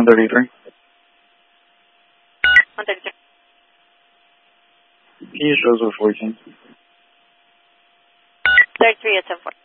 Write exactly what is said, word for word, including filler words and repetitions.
one thirty-three. one thirty-three. Can you use Rosewood fourteen? thirty-three at seven four.